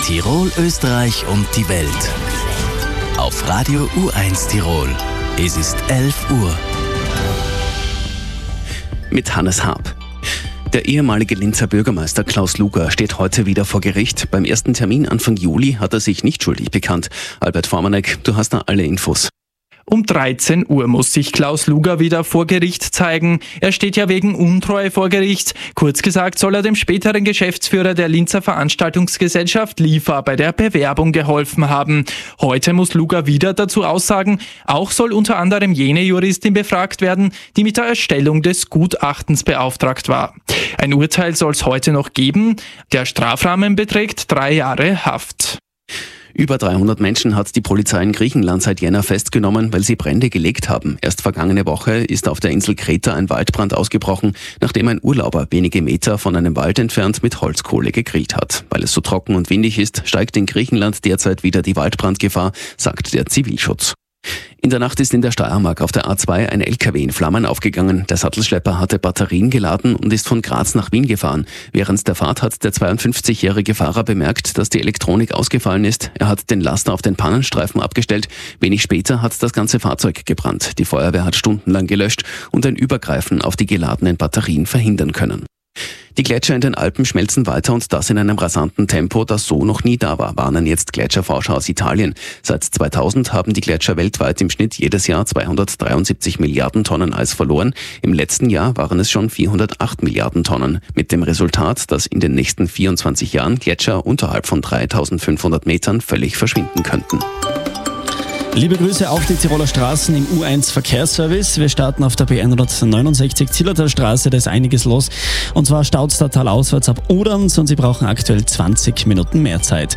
Tirol, Österreich und die Welt. Auf Radio U1 Tirol. Es ist 11 Uhr. Mit Hannes Haab. Der ehemalige Linzer Bürgermeister Klaus Luger steht heute wieder vor Gericht. Beim ersten Termin Anfang Juli hat er sich nicht schuldig bekannt. Albert Formanek, du hast da alle Infos. Um 13 Uhr muss sich Klaus Luger wieder vor Gericht zeigen. Er steht ja wegen Untreue vor Gericht. Kurz gesagt soll er dem späteren Geschäftsführer der Linzer Veranstaltungsgesellschaft LIFA bei der Bewerbung geholfen haben. Heute muss Luger wieder dazu aussagen. Auch soll unter anderem jene Juristin befragt werden, die mit der Erstellung des Gutachtens beauftragt war. Ein Urteil soll es heute noch geben. Der Strafrahmen beträgt 3 Jahre Haft. Über 300 Menschen hat die Polizei in Griechenland seit Jänner festgenommen, weil sie Brände gelegt haben. Erst vergangene Woche ist auf der Insel Kreta ein Waldbrand ausgebrochen, nachdem ein Urlauber wenige Meter von einem Wald entfernt mit Holzkohle gegrillt hat. Weil es so trocken und windig ist, steigt in Griechenland derzeit wieder die Waldbrandgefahr, sagt der Zivilschutz. In der Nacht ist in der Steiermark auf der A2 ein LKW in Flammen aufgegangen. Der Sattelschlepper hatte Batterien geladen und ist von Graz nach Wien gefahren. Während der Fahrt hat der 52-jährige Fahrer bemerkt, dass die Elektronik ausgefallen ist. Er hat den Laster auf den Pannenstreifen abgestellt. Wenig später hat das ganze Fahrzeug gebrannt. Die Feuerwehr hat stundenlang gelöscht und ein Übergreifen auf die geladenen Batterien verhindern können. Die Gletscher in den Alpen schmelzen weiter und das in einem rasanten Tempo, das so noch nie da war, warnen jetzt Gletscherforscher aus Italien. Seit 2000 haben die Gletscher weltweit im Schnitt jedes Jahr 273 Milliarden Tonnen Eis verloren. Im letzten Jahr waren es schon 408 Milliarden Tonnen. Mit dem Resultat, dass in den nächsten 24 Jahren Gletscher unterhalb von 3500 Metern völlig verschwinden könnten. Liebe Grüße auf die Tiroler Straßen im U1 Verkehrsservice. Wir starten auf der B169 Zillertalstraße, da ist einiges los. Und zwar Staudstal auswärts ab Oderns und Sie brauchen aktuell 20 Minuten mehr Zeit.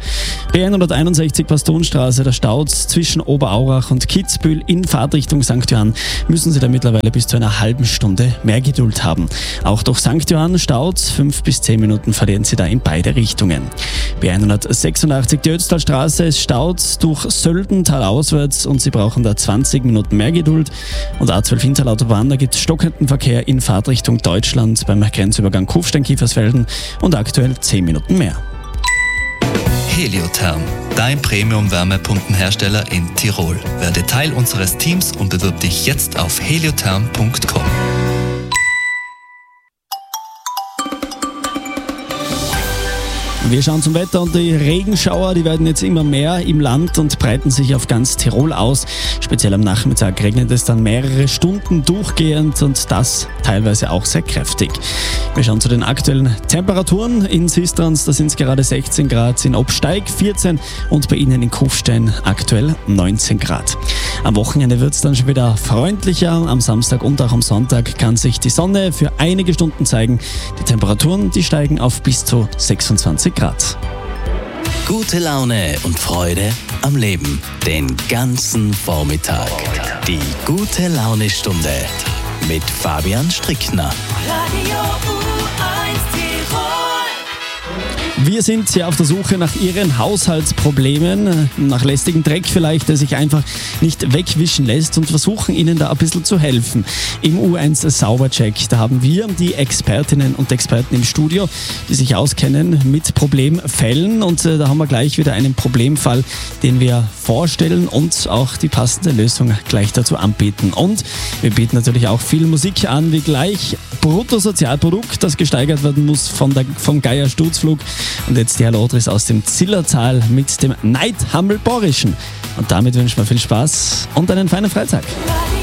B161 Pastonstraße, der Stauz zwischen Oberaurach und Kitzbühel in Fahrtrichtung St. Johann müssen Sie da mittlerweile bis zu einer halben Stunde mehr Geduld haben. Auch durch St. Johann Stauz, 5 bis 10 Minuten verlieren Sie da in beide Richtungen. B186 die Ötztalstraße ist Stauz durch Söldental auswärts und Sie brauchen da 20 Minuten mehr Geduld. Und A12 Hinterlautobahn, da gibt es stockenden Verkehr in Fahrtrichtung Deutschland beim Grenzübergang Kufstein-Kiefersfelden und aktuell 10 Minuten mehr. Heliotherm, dein Premium-Wärmepumpenhersteller in Tirol. Werde Teil unseres Teams und bewirb dich jetzt auf heliotherm.com. Wir schauen zum Wetter und die Regenschauer, die werden jetzt immer mehr im Land und breiten sich auf ganz Tirol aus. Speziell am Nachmittag regnet es dann mehrere Stunden durchgehend und das teilweise auch sehr kräftig. Wir schauen zu den aktuellen Temperaturen. In Sistrans, da sind es gerade 16 Grad, in Obsteig 14 und bei Ihnen in Kufstein aktuell 19 Grad. Am Wochenende wird es dann schon wieder freundlicher. Am Samstag und auch am Sonntag kann sich die Sonne für einige Stunden zeigen. Die Temperaturen, die steigen auf bis zu 26 Grad. Gute Laune und Freude am Leben. Den ganzen Vormittag. Die gute Laune-Stunde mit Fabian Strickner. Radio U1 Tirol. Wir sind hier auf der Suche nach Ihren Haushaltsproblemen, nach lästigem Dreck vielleicht, der sich einfach nicht wegwischen lässt und versuchen Ihnen da ein bisschen zu helfen. Im U1 Saubercheck, da haben wir die Expertinnen und Experten im Studio, die sich auskennen mit Problemfällen und da haben wir gleich wieder einen Problemfall, den wir vorstellen und auch die passende Lösung gleich dazu anbieten. Und wir bieten natürlich auch viel Musik an, wie gleich Bruttosozialprodukt, das gesteigert werden muss vom Geier Sturzflug. Und jetzt die Halotris aus dem Zillertal mit dem Neidhammelborischen. Und damit wünschen wir viel Spaß und einen feinen Freitag.